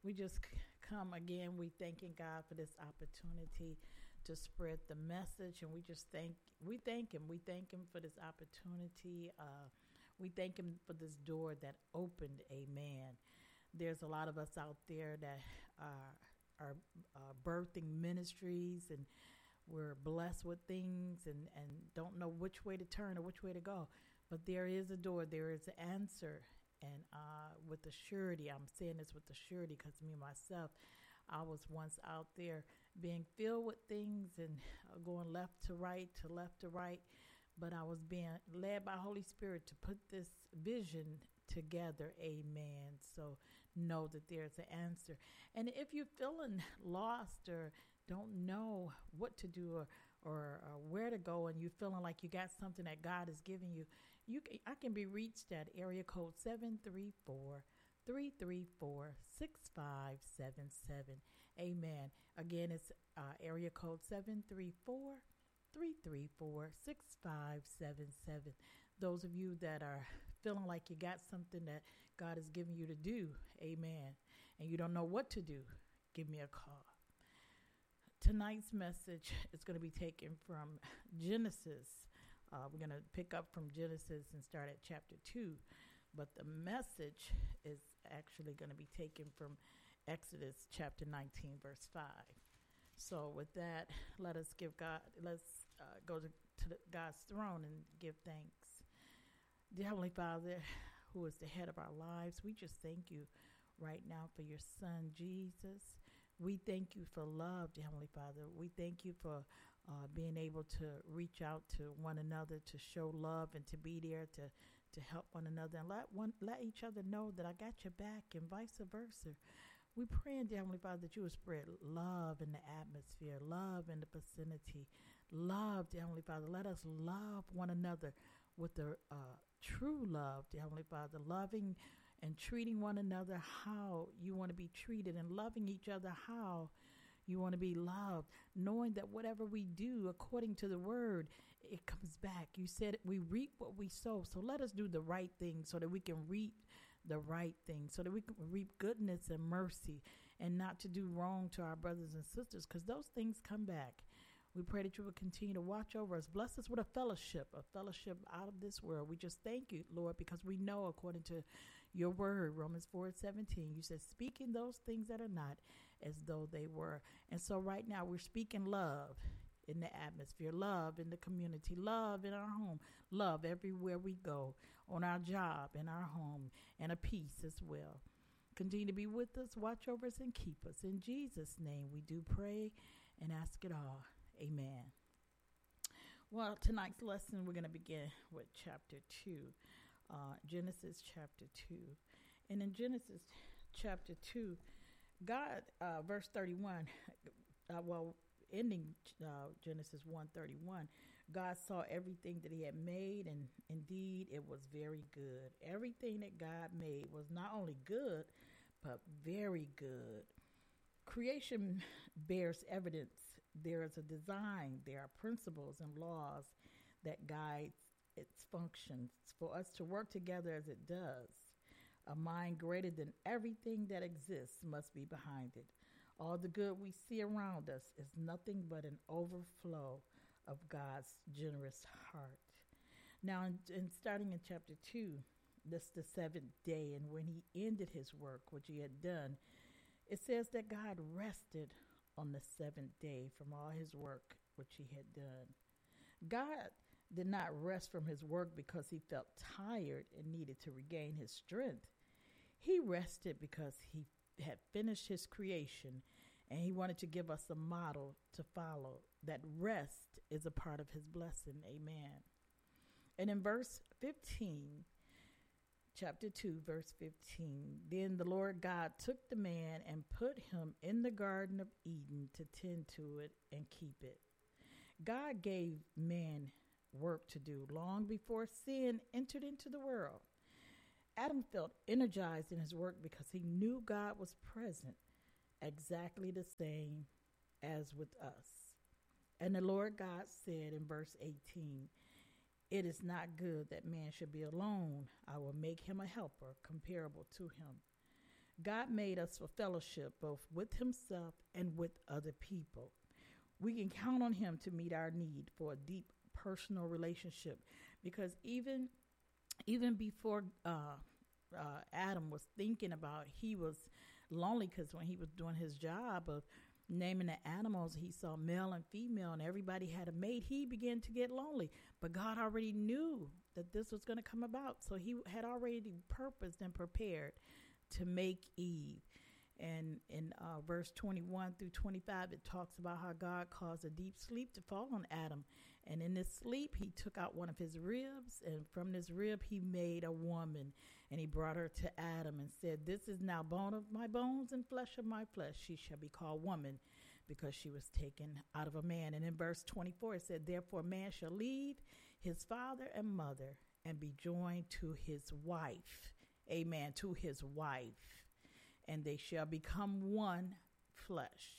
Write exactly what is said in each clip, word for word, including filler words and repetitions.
We just c- come again. We thanking God for this opportunity to spread the message, and we just thank we thank Him. We thank Him for this opportunity. Uh, we thank Him for this door that opened. Amen. There's a lot of us out there that are are uh, birthing ministries, and we're blessed with things, and and don't know which way to turn or which way to go. But there is a door. There is an answer. And uh, with the surety, I'm saying this with the surety because me myself, I was once out there being filled with things and uh, going left to right to left to right. But I was being led by Holy Spirit to put this vision together. Amen. So know that there's an answer. And if you're feeling lost or don't know what to do or, or, or where to go, and you're feeling like you got something that God is giving you, you can, I can be reached at area code seven three four, three three four, six five seven seven. Amen. Again, it's uh, area code seven three four, three three four, six five seven seven. Those of you that are feeling like you got something that God is giving you to do, amen, and you don't know what to do, give me a call. Tonight's message is going to be taken from Genesis. Uh, we're going to pick up from Genesis and start at chapter two. But the message is actually going to be taken from Exodus chapter nineteen, verse five. So with that, let us give God, let's uh, go to, to the, God's throne and give thanks. Dear Heavenly Father, who is the head of our lives, we just thank you right now for your son, Jesus. We thank you for love, dear Heavenly Father. We thank you for uh, being able to reach out to one another, to show love and to be there to, to help one another and let one let each other know that I got your back and vice versa. We pray, dear Heavenly Father, that you would spread love in the atmosphere, love in the vicinity, love, dear Heavenly Father. Let us love one another with the uh, true love, dear Heavenly Father, loving and treating one another how you want to be treated, and loving each other how you want to be loved, knowing that whatever we do according to the word, it comes back. You said we reap what we sow. So let us do the right thing so that we can reap the right thing, so that we can reap goodness and mercy, and not to do wrong to our brothers and sisters, because those things come back. We pray that you will continue to watch over us. Bless us with a fellowship, a fellowship out of this world. We just thank you, Lord, because we know according to your word, Romans four seventeen, you said, speaking those things that are not as though they were. And so right now we're speaking love in the atmosphere, love in the community, love in our home, love everywhere we go, on our job, in our home, and a peace as well. Continue to be with us, watch over us, and keep us. In Jesus' name we do pray and ask it all. Amen. Well, tonight's lesson, we're going to begin with chapter two, uh, Genesis chapter two. And in Genesis chapter two, God, uh, verse thirty-one, uh, well, ending uh, Genesis one thirty-one, God saw everything that he had made, and indeed it was very good. Everything that God made was not only good, but very good. Creation bears evidence. There is a design, there are principles and laws that guide its functions for us to work together as it does. A mind greater than everything that exists must be behind it. All the good we see around us is nothing but an overflow of God's generous heart. Now, in, in starting in chapter two, this is the seventh day, and when he ended his work, which he had done, it says that God rested on the seventh day from all his work which he had done. God did not rest from his work because he felt tired and needed to regain his strength. He rested because he had finished his creation, and he wanted to give us a model to follow. That rest is a part of his blessing. Amen. And in verse fifteen, chapter two, verse fifteen, then the Lord God took the man and put him in the Garden of Eden to tend to it and keep it. God gave man work to do long before sin entered into the world. Adam felt energized in his work because he knew God was present, exactly the same as with us. And the Lord God said in verse eighteen, it is not good that man should be alone. I will make him a helper comparable to him. God made us for fellowship both with himself and with other people. We can count on him to meet our need for a deep personal relationship, because even even before uh, uh, Adam was thinking about, he was lonely, because when he was doing his job of naming the animals, he saw male and female and everybody had a mate. He began to get lonely, but God already knew that this was going to come about, so he had already purposed and prepared to make Eve. And in uh, verse twenty-one through twenty-five, it talks about how God caused a deep sleep to fall on Adam. And in this sleep, he took out one of his ribs, and from this rib, he made a woman. And he brought her to Adam and said, "This is now bone of my bones and flesh of my flesh. She shall be called woman, because she was taken out of a man." And in verse twenty-four, it said, "Therefore, man shall leave his father and mother and be joined to his wife." Amen. To his wife. "And they shall become one flesh."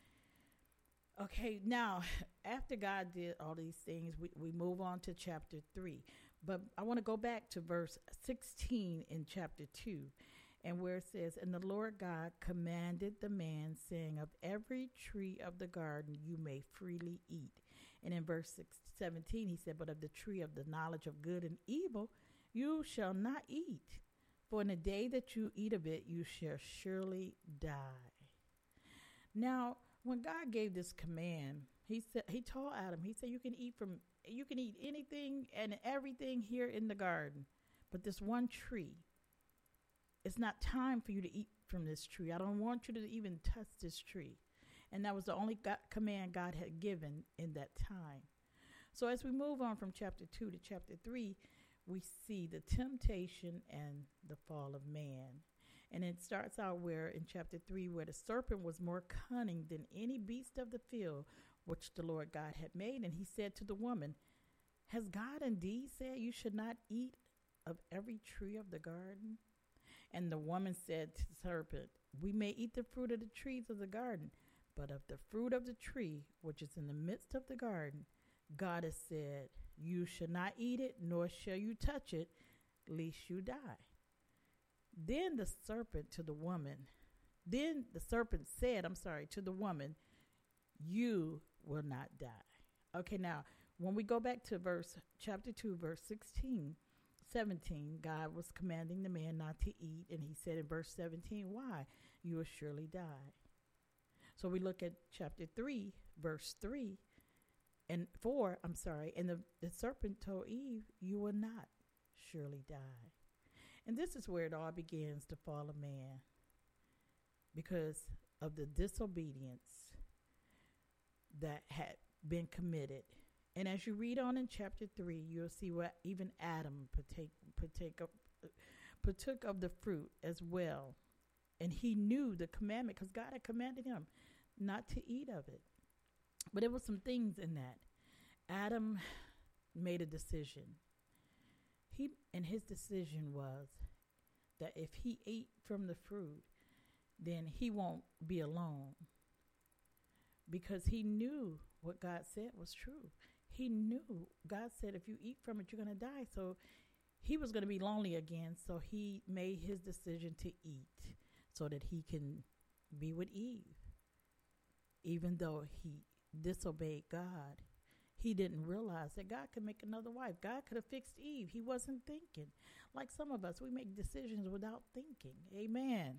Okay, now, after God did all these things, we, we move on to chapter three. But I want to go back to verse sixteen in chapter two, and where it says, "And the Lord God commanded the man, saying, Of every tree of the garden you may freely eat." And in verse six, seventeen, he said, "But of the tree of the knowledge of good and evil you shall not eat. For in the day that you eat of it, you shall surely die." Now, when God gave this command, he said, he told Adam, he said, you can eat from, you can eat anything and everything here in the garden, but this one tree, it's not time for you to eat from this tree. I don't want you to even touch this tree. And that was the only God, command God had given in that time. So as we move on from chapter two to chapter three, we see the temptation and the fall of man. And it starts out where in chapter three, where the serpent was more cunning than any beast of the field which the Lord God had made. And he said to the woman, "Has God indeed said you should not eat of every tree of the garden?" And the woman said to the serpent, "We may eat the fruit of the trees of the garden, but of the fruit of the tree which is in the midst of the garden, God has said, you should not eat it, nor shall you touch it, lest you die." Then the serpent to the woman, then the serpent said, I'm sorry, to the woman, "You will not die." Okay, now, when we go back to verse, chapter two, verse sixteen, seventeen, God was commanding the man not to eat. And he said in verse seventeen, "Why? You will surely die." So we look at chapter three, verse three and four, I'm sorry. And the, the serpent told Eve, "You will not surely die." And this is where it all begins, the fall of man, because of the disobedience that had been committed. And as you read on in chapter three, you'll see what even Adam partake, partake of, partook of the fruit as well. And he knew the commandment, because God had commanded him not to eat of it. But there were some things in that. Adam made a decision. He and his decision was that if he ate from the fruit, then he won't be alone, because he knew what God said was true. He knew God said, if you eat from it, you're going to die. So he was going to be lonely again. So he made his decision to eat so that he can be with Eve. Even though he disobeyed God, he didn't realize that God could make another wife. God could have fixed Eve. He wasn't thinking. Like some of us, we make decisions without thinking. Amen.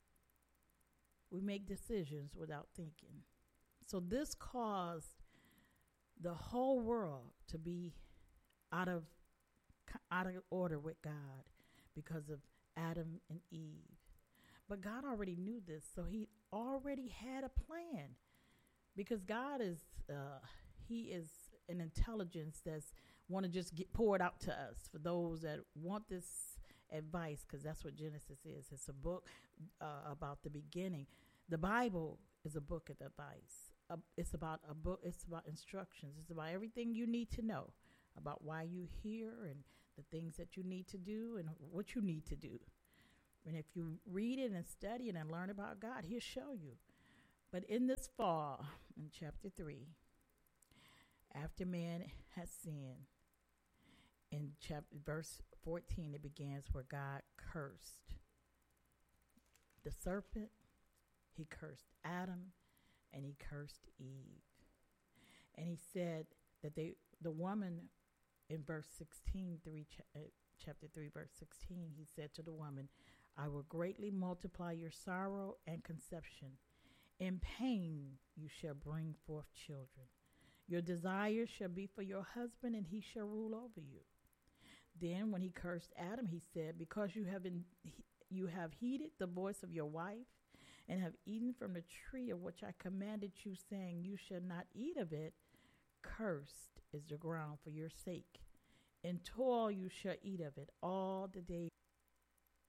We make decisions without thinking. So this caused the whole world to be out of out of order with God because of Adam and Eve. But God already knew this, so he already had a plan, because God is uh, he is an intelligence that's want to just get poured out to us for those that want this advice, because that's what Genesis is. It's a book uh, about the beginning. The Bible is a book of advice. Uh, it's about a book. It's about instructions. It's about everything you need to know about why you here and the things that you need to do and what you need to do. And if you read it and study it and learn about God, he'll show you. But in this fall, in chapter three, after man has sinned, in chapter verse fourteen, it begins where God cursed the serpent, he cursed Adam, and he cursed Eve. And he said that they, the woman in verse sixteen, three, uh, chapter three, verse sixteen, he said to the woman, I will greatly multiply your sorrow and conception. In pain you shall bring forth children. Your desire shall be for your husband, and he shall rule over you. Then when he cursed Adam, he said, because you have been, you have heeded the voice of your wife, and have eaten from the tree of which I commanded you, saying, you shall not eat of it, cursed is the ground for your sake. In toil you shall eat of it all the day